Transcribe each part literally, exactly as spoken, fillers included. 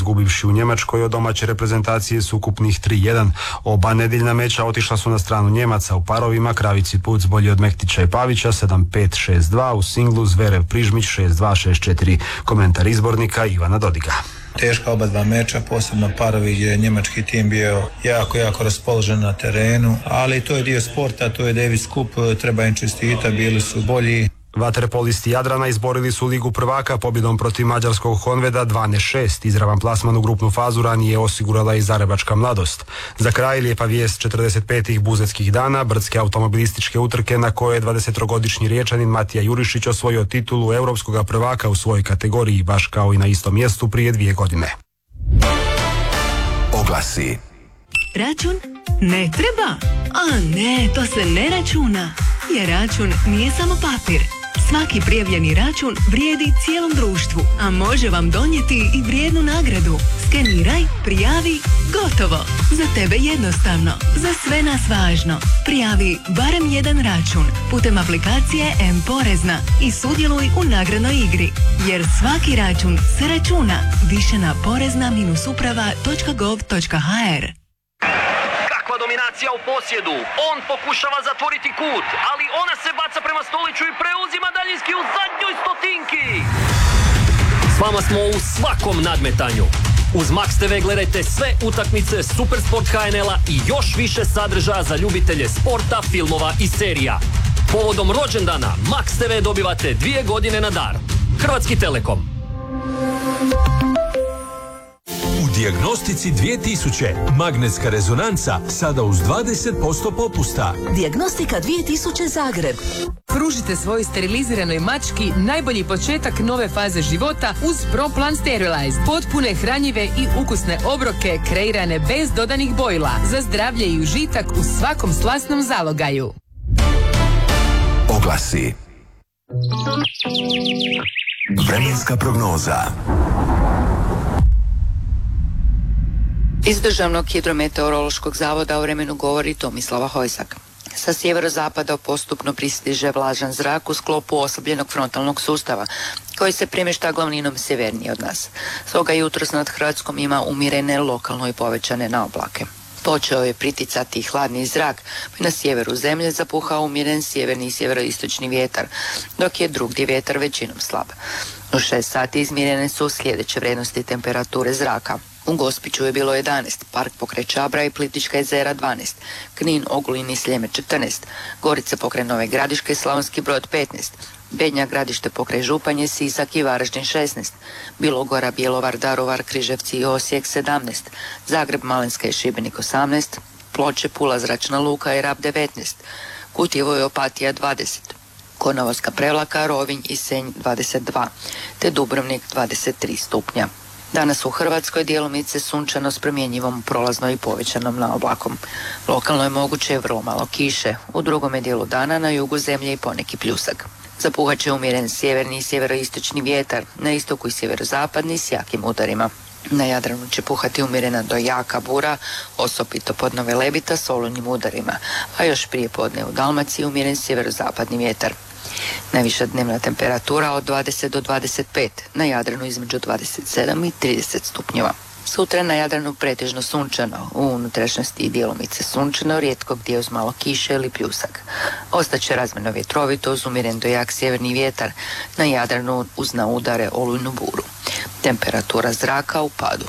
izgubivši u Njemačkoj od domaće reprezentacije s ukupnih tri jedan. Oba nedeljna meča otišla su na stranu Njemaca. U parovima Kravici Puc bolji od Mektića i Pavića sedam pet šest dva, u singlu Zverev Prižmić šest dva šest četiri. Komentar izbornika Ivana Dodiga. Teška oba dva meča, posebno parovi gdje je njemački tim bio jako, jako raspoložen na terenu, ali to je dio sporta, to je Davis Cup, treba im čestita, bili su bolji. Vaterpolisti Jadrana izborili su Ligu prvaka pobjedom protiv mađarskog Honveda dva šest. Izravan plasman u grupnu fazu ranije osigurala i Zagrebačka Mladost. Za kraj lijepa vijest četrdeset petih buzetskih dana, brdske automobilističke utrke na koje je dvadesettrogodišnji Riječanin Matija Jurišić osvojio titulu europskog prvaka u svojoj kategoriji, baš kao i na istom mjestu prije dvije godine. Oglasi. Račun? Ne treba? A ne, to se ne računa. Jer račun nije samo papir. Svaki prijavljeni račun vrijedi cijelom društvu, a može vam donijeti i vrijednu nagradu. Skeniraj, prijavi, gotovo. Za tebe jednostavno, za sve nas važno. Prijavi barem jedan račun putem aplikacije M-Porezna i sudjeluj u nagradnoj igri. Jer svaki račun se računa. Više na porezna uprava točka gov točka ha er. Dominacija u posjedu, on pokušava zatvoriti kut, ali ona se baca prema Stoliću i preuzima daljinski u zadnjoj stotinki. S vama smo u svakom nadmetanju. Uz Max te ve gledajte sve utakmice Supersport ha en el-a i još više sadržaja za ljubitelje sporta, filmova i serija. Povodom rođendana Max te ve dobivate dvije godine na dar. Hrvatski Telekom. U Dijagnostici dvije tisuće magnetska rezonanca sada uz dvadeset posto popusta. Dijagnostika dvije tisuće Zagreb. Pružite svojoj steriliziranoj mački najbolji početak nove faze života uz ProPlan Sterilized. Potpune, hranjive i ukusne obroke kreirane bez dodanih bojila za zdravlje i užitak u svakom slasnom zalogaju. Oglasi. Vremenska prognoza. Iz Državnog hidrometeorološkog zavoda o vremenu govori Tomislava Hojsak. Sa sjeverozapada postupno pristiže vlažan zrak u sklopu oslabljenog frontalnog sustava, koji se premješta glavninom sjevernije od nas. Stoga jutros nad Hrvatskom ima umjerene, lokalno i povećane naoblake. Počeo je priticati hladni zrak, pa na sjeveru zemlje zapuhao umjeren sjeverni i sjeveroistočni vjetar, dok je drugdje vjetar većinom slab. U šest sati izmjerene su sljedeće vrijednosti temperature zraka. U Gospiću je bilo jedanaest, Park pokraj Čabra i Plitvička jezera dvanaest, Knin, Ogulin i Sljeme četrnaest, Gorice pokraj Nove Gradiške i Slavonski Brod petnaest, Bednja Gradište pokraj Županje, Sisak i Varaždin šesnaest, Bilogora, Bjelovar, Daruvar, Križevci i Osijek sedamnaest, Zagreb, Malinska i Šibenik osamnaest, Ploče, Pula, Zračna luka i Rab devetnaest, Kutjevo i Opatija dvadeset, Konavolska, Prevlaka, Rovinj i Senj dvadeset dva, te Dubrovnik dvadeset tri stupnja. Danas u Hrvatskoj djelomice sunčano s promjenjivom prolazno i povećanom naoblakom. Lokalno je moguće vrlo malo kiše, u drugome dijelu dana na jugu zemlje i poneki pljusak. Zapuhat će umjeren sjeverni i sjeveroistočni vjetar, na istoku i sjeverozapadni s jakim udarima. Na Jadranu će puhati umjerena do jaka bura, osobito pod Nove Lebita s olujnim udarima, a još prije podne u Dalmaciji umjeren sjeverozapadni vjetar. Najviša dnevna temperatura od dvadeset do dvadeset pet, na Jadranu između dvadeset sedam i trideset stupnjeva. Sutra na Jadranu pretežno sunčano, u unutrašnjosti i djelomice sunčano, rijetko gdje uz malo kiše ili pljusak. Ostaće razmjerno vjetrovito uz umjeren do jak sjeverni vjetar, na Jadranu uz na udare olujnu buru. Temperatura zraka u padu.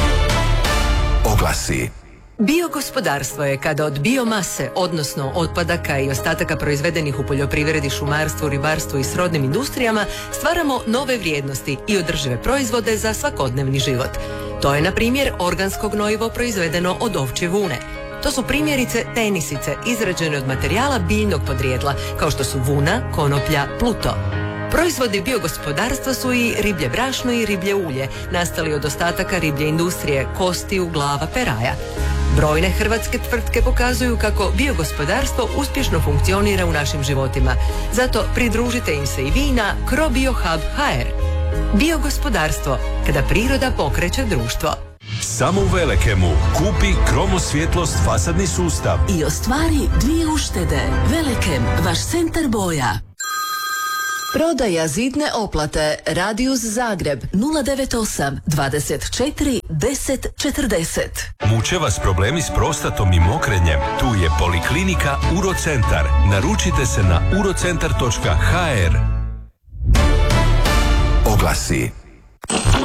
Oglasi. Biogospodarstvo je kada od biomase, odnosno otpadaka i ostataka proizvedenih u poljoprivredi, šumarstvu, ribarstvu i srodnim industrijama, stvaramo nove vrijednosti i održive proizvode za svakodnevni život. To je, na primjer, organsko gnojivo proizvedeno od ovčje vune. To su primjerice tenisice izrađene od materijala biljnog podrijetla, kao što su vuna, konoplja, pluto. Proizvodi biogospodarstva su i riblje brašno i riblje ulje, nastali od ostataka riblje industrije, kostiju, glava, peraja. Brojne hrvatske tvrtke pokazuju kako biogospodarstvo uspješno funkcionira u našim životima. Zato pridružite im se i vi na Crobiohub točka ha er. Biogospodarstvo, kada priroda pokreće društvo. Samo u Velekemu kupi kromosvjetlost fasadni sustav I ostvari dvije uštede. Velekem, vaš centar boja. Prodaja zidne oplate Radius Zagreb nula devet osam dvadeset četiri deset četrdeset. Muče vas problemi s prostatom i mokrenjem? Tu je Poliklinika Urocentar. Naručite se na urocentar točka h r. Oglasi.